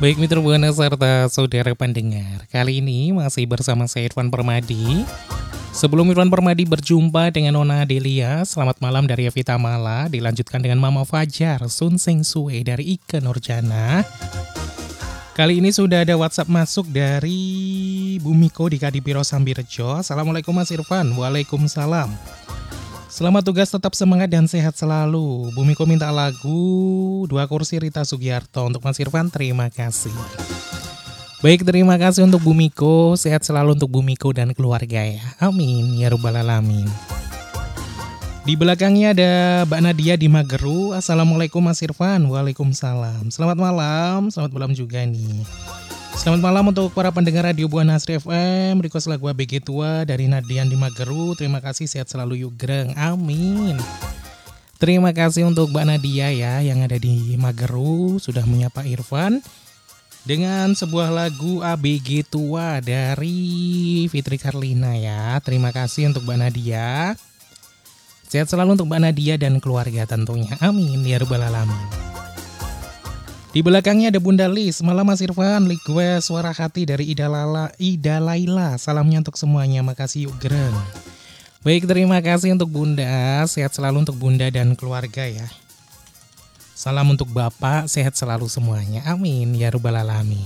Baik mitra Buana serta saudara pendengar, kali ini masih bersama saya Irfan Permadi. Sebelum Irfan Permadi berjumpa dengan Nona Delia, selamat malam dari Evita Mala, dilanjutkan dengan Mama Fajar, Sun Seng Sue dari Ike Nurjana. Kali ini sudah ada WhatsApp masuk dari Bumiko di Kadipiro Sambirejo. Assalamualaikum Mas Irfan. Waalaikumsalam. Selamat tugas, tetap semangat dan sehat selalu. Bumiko minta lagu Dua Kursi Rita Sugiarto untuk Mas Irfan, terima kasih. Baik, terima kasih untuk Bumiko. Sehat selalu untuk Bumiko dan keluarga ya. Amin ya rabbal alamin. Di belakangnya ada Mbak Nadia di Mageru. Assalamualaikum Mas Irfan. Waalaikumsalam. Selamat malam juga nih. Selamat malam untuk para pendengar Radio Buana Asri FM. Request lagu ABG Tua dari Nadian di Mageru. Terima kasih, sehat selalu yuk Greng. Amin. Terima kasih untuk Mbak Nadia ya yang ada di Mageru sudah menyapa Irfan dengan sebuah lagu ABG Tua dari Fitri Karlina ya. Terima kasih untuk Mbak Nadia. Sehat selalu untuk Mbak Nadia dan keluarga tentunya. Amin ya rabbal alamin. Di belakangnya ada Bunda Lis. Malam Mas Irfan, request suara hati dari Ida Laila. Salamnya untuk semuanya, makasih yuk Greng. Baik, terima kasih untuk Bunda. Sehat selalu untuk Bunda dan keluarga ya. Salam untuk Bapak, sehat selalu semuanya. Amin ya rabbal alamin.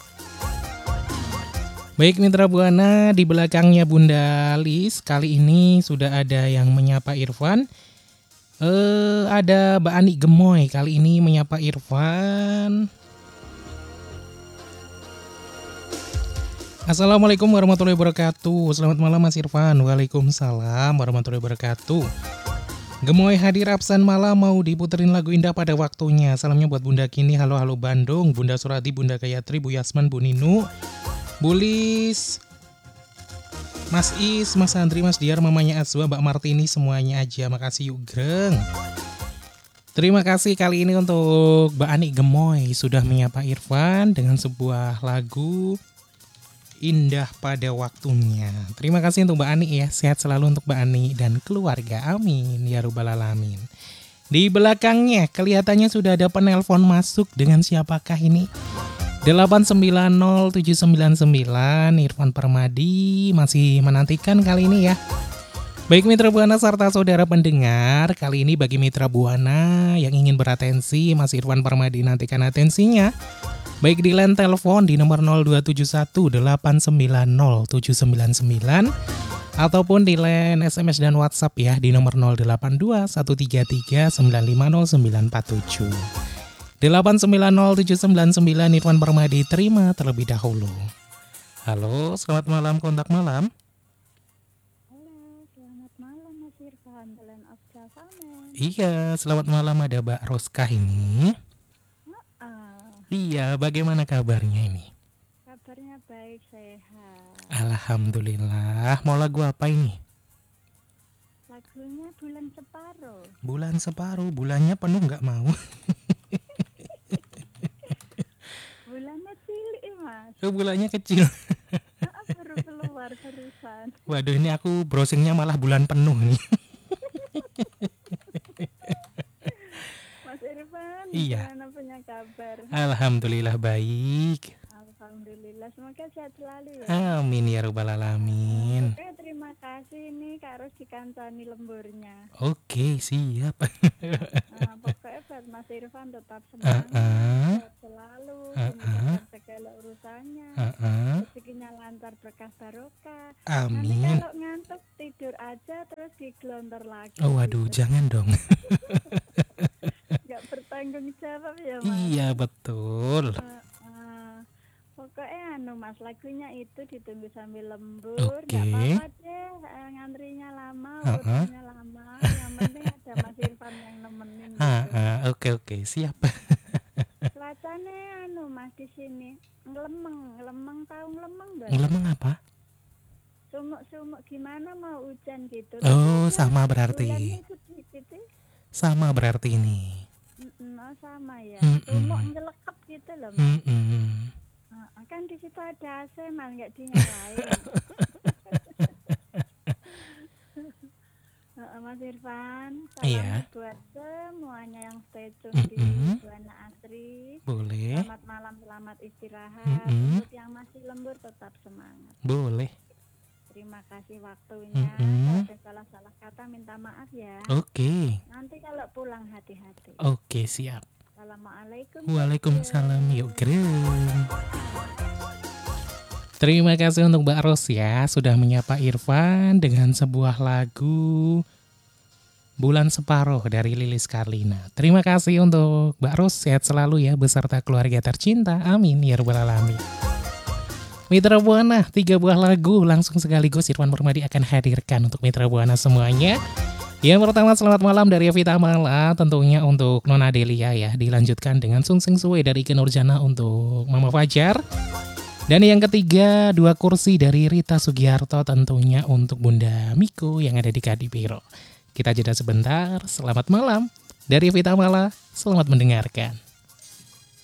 Baik mitra Buana, di belakangnya Bunda Lis. Kali ini sudah ada yang menyapa Irfan. Ada Mbak Ani Gemoy kali ini menyapa Irfan. Assalamualaikum warahmatullahi wabarakatuh. Selamat malam Mas Irfan. Waalaikumsalam warahmatullahi wabarakatuh. Gemoy hadir absen malam, mau diputerin lagu indah pada waktunya. Salamnya buat Bunda Kini, halo Bandung, Bunda Surati, Bunda Gayatri, Bu Yasman, Bu Ninu, Bu Lis, Mas Is, Mas Andri, Mas Diar, mamanya Azwa, Mbak Martini, semuanya aja. Makasih yuk Greng. Terima kasih kali ini untuk Mbak Ani Gemoy sudah menyapa Irfan dengan sebuah lagu indah pada waktunya. Terima kasih untuk Mbak Ani ya. Sehat selalu untuk Mbak Ani dan keluarga. Amin ya rabbal alamin. Di belakangnya kelihatannya sudah ada penelpon masuk. Dengan siapakah ini? 890799 Irfan Permadi masih menantikan kali ini ya. Baik mitra Buana serta saudara pendengar, kali ini bagi mitra Buana yang ingin beratensi, Mas Irfan Permadi nantikan atensinya. Baik di line telepon di nomor 02718907999 ataupun di line SMS dan WhatsApp ya di nomor 082133950947. 890799 Irfan Permadi terima terlebih dahulu. Halo, selamat malam, kontak malam. Halo, selamat malam Mas Irfan, Land of Javamen. Iya, selamat malam, ada Mbak Roska ini. Iya, bagaimana kabarnya ini? Kabarnya baik, sehat. Alhamdulillah. Mau lagu apa ini? Lagunya Bulan Separuh. Bulan Separuh, bulannya penuh nggak mau? Bulannya cilik Mas. Oh, bulannya kecil. Baru keluar barusan. Waduh, ini aku browsingnya malah bulan penuh nih. Mas Irfan, Iya. gimana punya kabar? Alhamdulillah baik. Alhamdulillah, semoga sehat selalu ya. Amin ya rabbal alamin. Oke, terima kasih nih Kak Ros dikancani lemburnya. Oke, siap. Nah, pokoknya buat Mas Irfan tetap semangat, sehat selalu, dimudahkan segala urusannya, rezekinya lancar, berkah barokah. Nanti Amin. kalau ngantuk tidur aja terus digelontor lagi. Oh waduh, jangan dong. Gak bertanggung jawab ya Mas. Iya betul. Pokoknya Mas, lagunya itu ditunggu sambil lembur. Oke. Gak apa-apa deh, ngantrinya lama, urutannya lama. Yang penting ada Mas Irfan yang nemenin gitu. Oke, siap. Cuacanya Mas di sini ngelemeng tahu ngelemeng Mbak? Ngelemeng apa? Sumuk gimana mau hujan gitu. Oh, sama berarti. Gitu. Sama berarti ini. Sama ya. Sumuk nyelekep gitu loh Mas. Kan di situ ada AC Mas, nggak dinyalain. Mas Irfan. Iya. Salam buat semuanya yang stay tune di Mm-mm. Buana Asri. Boleh. Selamat malam, selamat istirahat. Mm-mm. Untuk yang masih lembur tetap semangat. Boleh. Terima kasih waktunya. Mm-mm. Kalau ada salah-salah kata minta maaf ya. Oke. Nanti kalau pulang hati-hati. Oke, siap. Assalamualaikum. Waalaikumsalam. Yuk, Greng. Terima kasih untuk Mbak Ros ya, sudah menyapa Irfan dengan sebuah lagu Bulan Separuh dari Lilis Karlina. Terima kasih untuk Mbak Ros, sehat selalu ya beserta keluarga tercinta. Amin ya rabbal alamin. Mitra Buana, 3 buah lagu langsung sekaligus Irfan Permadi akan hadirkan untuk Mitra Buana semuanya. Yang pertama, selamat malam dari Evita Mala, tentunya untuk Nona Delia ya. Dilanjutkan dengan Sung Sing Suwe dari Ikke Nurjana untuk Mama Fajar. Dan yang ketiga, 2 kursi dari Rita Sugiarto tentunya untuk Bunda Miko yang ada di Kadipiro. Kita jeda sebentar, selamat malam. Dari Evita Mala, selamat mendengarkan.